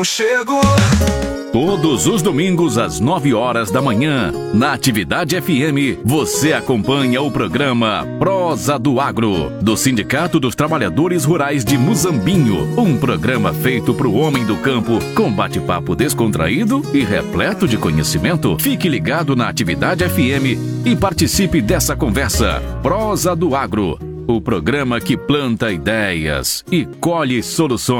Chegou. Todos os domingos às 9 horas da manhã, na Atividade FM, você acompanha o programa Prosa do Agro, do Sindicato dos Trabalhadores Rurais de Muzambinho. Um programa feito para o homem do campo, com bate-papo descontraído e repleto de conhecimento. Fique ligado na Atividade FM e participe dessa conversa. Prosa do Agro, o programa que planta ideias e colhe soluções.